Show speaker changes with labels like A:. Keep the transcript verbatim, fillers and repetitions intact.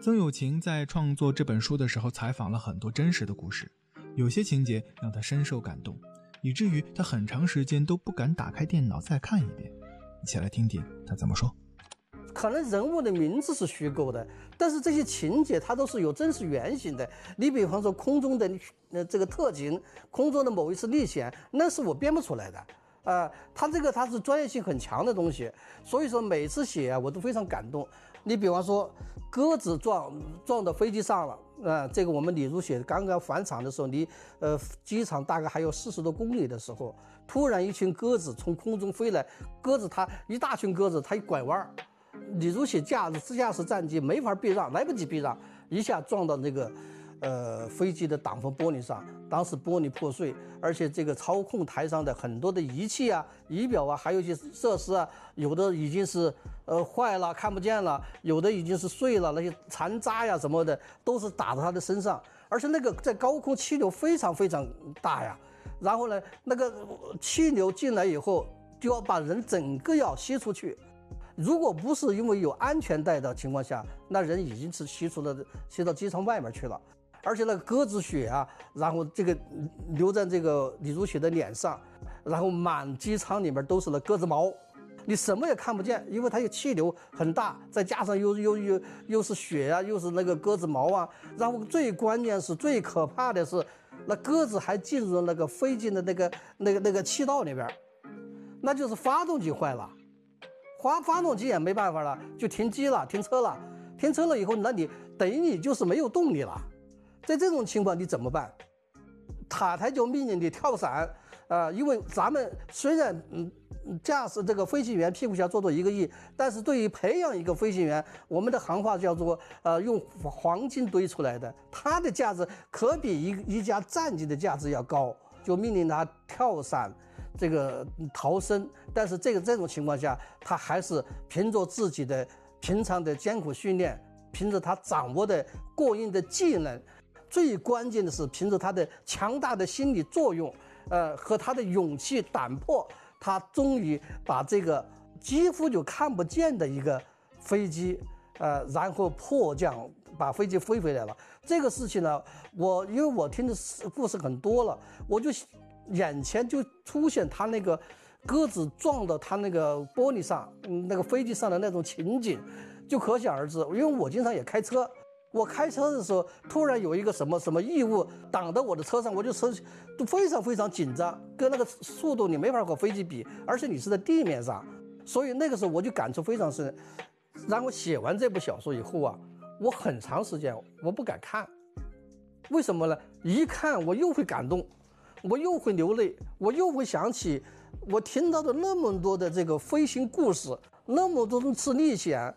A: 曾有情在创作这本书的时候采访了很多真实的故事，有些情节让他深受感动，以至于他很长时间都不敢打开电脑再看一遍。一起来听听他怎么说。
B: 可能人物的名字是虚构的，但是这些情节它都是有真实原型的。你比方说空中的呃这个特警，空中的某一次历险，那是我编不出来的。呃，他这个他是专业性很强的东西，所以说每次写啊，我都非常感动。你比方说，鸽子撞撞到飞机上了，呃，这个我们李如雪刚刚返场的时候，离呃机场大概还有四十多公里的时候，突然一群鸽子从空中飞来，鸽子它一大群鸽子，它一拐弯，李如雪驾驶驾驶战机没法避让，来不及避让，一下撞到那个。呃，飞机的挡风玻璃上，当时玻璃破碎，而且这个操控台上的很多的仪器啊、仪表啊，还有一些设施啊，有的已经是呃坏了，看不见了；有的已经是碎了，那些残渣呀什么的都是打在他的身上。而且那个在高空气流非常非常大呀，然后呢，那个气流进来以后，就要把人整个要吸出去。如果不是因为有安全带的情况下，那人已经是吸出了吸到机舱外面去了。而且那个鸽子血啊，然后这个流在这个李如雪的脸上，然后满机舱里面都是那鸽子毛，你什么也看不见，因为它有气流很大，再加上又又又又是血啊，又是那个鸽子毛啊，然后最关键是最可怕的是，那鸽子还进入了那个飞机的那个那个那个气道里边，那就是发动机坏了，发发动机也没办法了，就停机了，停车了，停车了以后，那你等于你就是没有动力了。在这种情况你怎么办？塔台就命令你跳伞，呃，因为咱们虽然嗯驾驶这个飞行员屁股下坐着一个亿，但是对于培养一个飞行员，我们的行话叫做呃用黄金堆出来的，它的价值可比一一架战机的价值要高，就命令他跳伞这个逃生，但是这个这种情况下，他还是凭着自己的平常的艰苦训练，凭着他掌握的过硬的技能。最关键的是凭着他的强大的心理作用，呃，和他的勇气胆魄，他终于把这个几乎就看不见的一个飞机，呃，然后迫降，把飞机飞回来了。这个事情呢，我因为我听的故事很多了，我就眼前就出现他那个鸽子撞到他那个玻璃上，那个飞机上的那种情景，就可想而知。因为我经常也开车。我开车的时候，突然有一个什么什么异物挡到我的车上，我就车都非常非常紧张，跟那个速度你没法和飞机比，而且你是在地面上，所以那个时候我就感触非常深。然后写完这部小说以后啊，我很长时间我不敢看，为什么呢？一看我又会感动，我又会流泪，我又会想起我听到的那么多的这个飞行故事，那么多次历险。